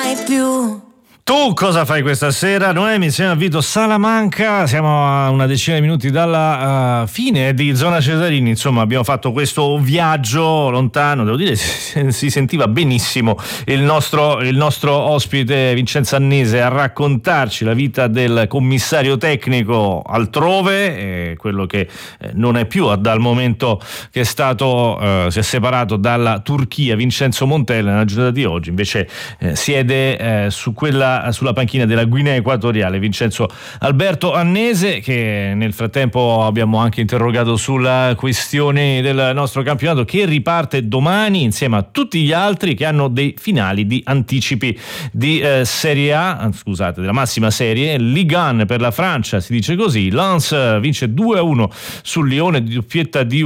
Tu cosa fai questa sera? Noemi, insieme a Vito Salamanca, siamo a una decina di minuti dalla fine di Zona Cesarini, insomma abbiamo fatto questo viaggio lontano, devo dire si sentiva benissimo il nostro ospite Vincenzo Annese a raccontarci la vita del commissario tecnico altrove, quello che non è più dal momento che è stato si è separato dalla Turchia. Vincenzo Montella nella giornata di oggi invece siede sulla panchina della Guinea Equatoriale. Vincenzo Alberto Annese, che nel frattempo abbiamo anche interrogato sulla questione del nostro campionato che riparte domani insieme a tutti gli altri che hanno dei finali di anticipi di Serie A, scusate, della massima serie. Ligue 1 per la Francia, si dice così. Lens vince 2-1 sul Lione di doppietta di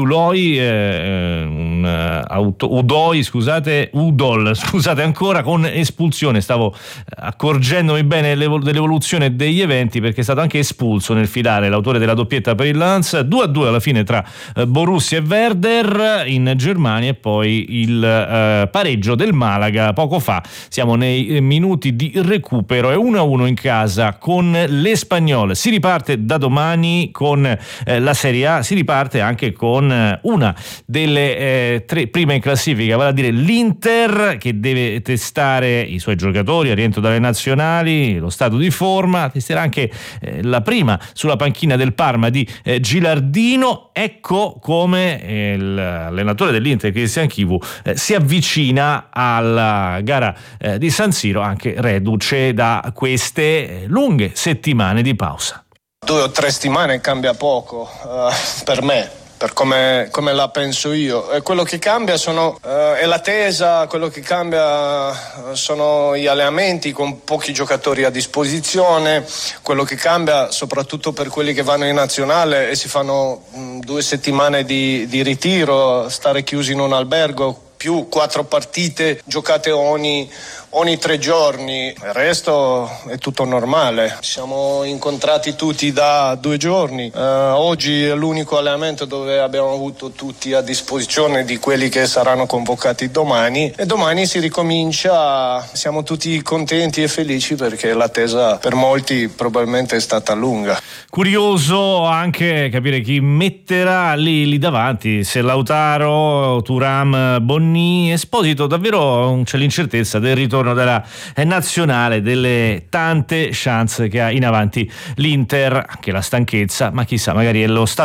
Udol, ancora con espulsione. Stavo accorgendomi bene dell'evoluzione degli eventi, perché è stato anche espulso nel finale l'autore della doppietta per il Lens. 2-2 alla fine tra Borussia e Werder in Germania, e poi il pareggio del Malaga poco fa. Siamo nei minuti di recupero, e 1-1 in casa con l'Espanyol. Si riparte da domani con la Serie A, si riparte anche con una delle tre prime in classifica, vale a dire l'Inter, che deve testare i suoi giocatori a rientro dalle nazionali, lo stato di forma. Testerà anche la prima sulla panchina del Parma di Gilardino. Ecco come l'allenatore dell'Inter, Cristian Chivu, si avvicina alla gara di San Siro, anche reduce da queste lunghe settimane di pausa. 2 o 3 settimane cambia poco per me, per come la penso io. Quello che cambia è l'attesa, quello che cambia sono gli allenamenti con pochi giocatori a disposizione, quello che cambia soprattutto per quelli che vanno in nazionale e si fanno 2 settimane di ritiro, stare chiusi in un albergo, più 4 partite giocate ogni 3 giorni. Il resto è tutto normale. Ci siamo incontrati tutti da 2 giorni. Oggi è l'unico allenamento dove abbiamo avuto tutti a disposizione di quelli che saranno convocati domani, e domani si ricomincia. Siamo tutti contenti e felici perché l'attesa per molti probabilmente è stata lunga. Curioso anche capire chi metterà lì davanti, se Lautaro, Thuram, Bonni, Esposito. Davvero c'è l'incertezza del ritorno della nazionale, delle tante chance che ha in avanti l'Inter, anche la stanchezza, ma chissà, magari è lo stato